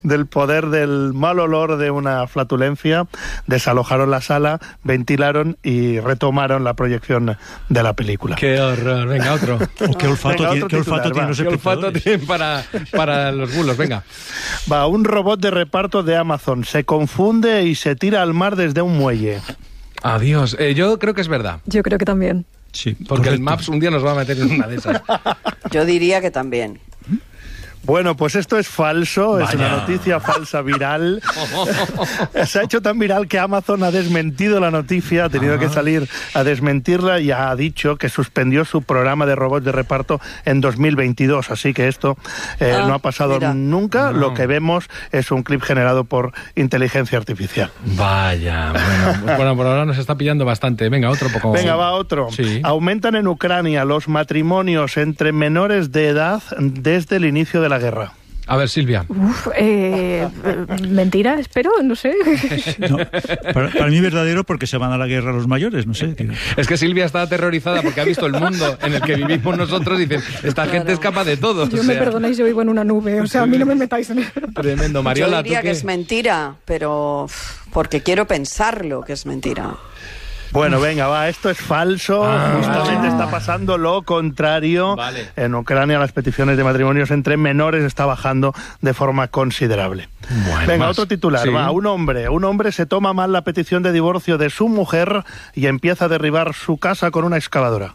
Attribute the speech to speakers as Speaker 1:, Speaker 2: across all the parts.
Speaker 1: del poder del mal olor de una flatulencia, desalojaron la sala, ventilaron y retomaron la proyección de la película.
Speaker 2: ¡Qué horror! Venga, otro.
Speaker 3: ¿Qué olfato tienen los espectadores?
Speaker 2: ¿Qué olfato tienen para los bulos? Venga.
Speaker 1: Va, un robot de reparto de Amazon se confunde y se tira al mar desde un muelle.
Speaker 2: Adiós. Yo creo que es verdad.
Speaker 4: Yo creo que también.
Speaker 2: Sí, porque correcto. El Maps un día nos va a meter en una de esas.
Speaker 5: Yo diría que también.
Speaker 1: Bueno, pues esto es falso,
Speaker 3: Vaya.
Speaker 1: Es una noticia falsa viral. Se ha hecho tan viral que Amazon ha desmentido la noticia, ha tenido que salir a desmentirla y ha dicho que suspendió su programa de robots de reparto en 2022. Así que esto no ha pasado nunca. Lo que vemos es un clip generado por inteligencia artificial.
Speaker 2: Vaya, bueno, por ahora nos está pillando bastante. Venga, otro poco.
Speaker 1: Venga, va otro.
Speaker 2: Sí.
Speaker 1: Aumentan en Ucrania los matrimonios entre menores de edad desde el inicio de la guerra.
Speaker 2: A ver, Silvia.
Speaker 4: Mentira, espero, no sé.
Speaker 3: No, para mí verdadero porque se van a la guerra los mayores, no sé.
Speaker 2: Es que Silvia está aterrorizada porque ha visto el mundo en el que vivimos nosotros y dice, esta gente es capaz de todo.
Speaker 4: Yo me perdonáis, yo vivo en una nube, o sea, a mí no me metáis en eso.
Speaker 2: Tremendo, Mariola.
Speaker 5: Yo diría que es mentira, pero porque quiero pensarlo que es mentira.
Speaker 1: Bueno, venga, va, esto es falso. Justamente está pasando lo contrario.
Speaker 2: Vale.
Speaker 1: En Ucrania las peticiones de matrimonios entre menores está bajando de forma considerable.
Speaker 2: Bueno,
Speaker 1: venga,
Speaker 2: más.
Speaker 1: otro titular.
Speaker 2: Sí.
Speaker 1: Va, un hombre se toma mal la petición de divorcio de su mujer y empieza a derribar su casa con una excavadora.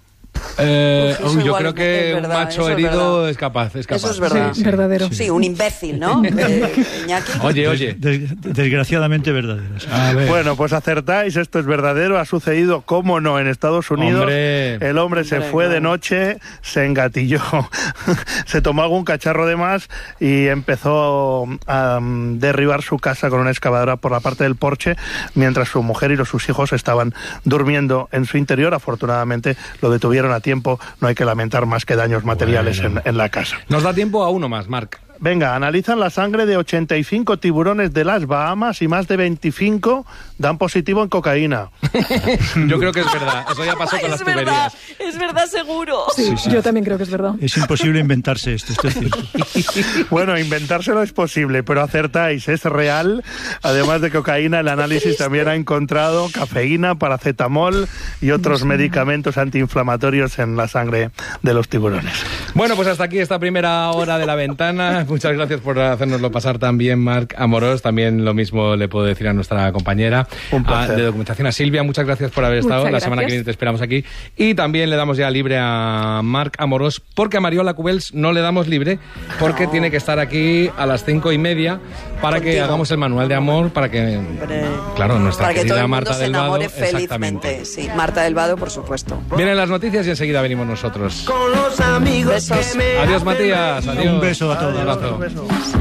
Speaker 2: Yo creo que un macho herido es capaz.
Speaker 5: Eso es verdad.
Speaker 4: Sí, verdadero.
Speaker 5: Sí, un imbécil, ¿no? Iñaki.
Speaker 2: Oye.
Speaker 3: Desgraciadamente verdaderas.
Speaker 2: A ver.
Speaker 1: Bueno, pues acertáis, esto es verdadero, ha sucedido, cómo no, en Estados Unidos. El hombre se fue de noche, se engatilló, se tomó algún cacharro de más y empezó a derribar su casa con una excavadora por la parte del porche, mientras su mujer y sus hijos estaban durmiendo en su interior. Afortunadamente lo detuvieron a tiempo, no hay que lamentar más que daños materiales en la casa.
Speaker 2: Nos da tiempo a uno más, Marc.
Speaker 1: Venga, analizan la sangre de 85 tiburones de las Bahamas y más de 25 dan positivo en cocaína.
Speaker 2: Yo creo que es verdad, eso ya pasó con las tuberías.
Speaker 5: Es verdad seguro.
Speaker 4: Sí, yo también creo que es verdad.
Speaker 3: Es imposible inventarse esto es cierto.
Speaker 1: Bueno, inventárselo es posible, pero acertáis, es real. Además de cocaína, el análisis también ha encontrado cafeína, paracetamol y otros medicamentos antiinflamatorios en la sangre de los tiburones.
Speaker 2: Bueno, pues hasta aquí esta primera hora de La Ventana. Muchas gracias por hacérnoslo pasar tan bien, Marc Amorós. También lo mismo le puedo decir a nuestra compañera de documentación, a Silvia. Muchas gracias por haber estado. La semana que viene te esperamos aquí. Y también le damos ya libre a Marc Amorós, porque a Mariola Cubels no le damos libre, porque tiene que estar aquí a las 5:30 para que hagamos el manual de amor, para que, claro, nuestra
Speaker 5: para que
Speaker 2: querida
Speaker 5: todo el mundo
Speaker 2: Marta
Speaker 5: se
Speaker 2: del Vado.
Speaker 5: enamore felizmente. Sí, Marta del Vado, por supuesto.
Speaker 2: Vienen las noticias y enseguida venimos nosotros.
Speaker 6: Con los amigos.
Speaker 5: Besos.
Speaker 2: Adiós, Matías. Adiós.
Speaker 3: Un beso a todos.
Speaker 2: Un abrazo.
Speaker 1: Un beso.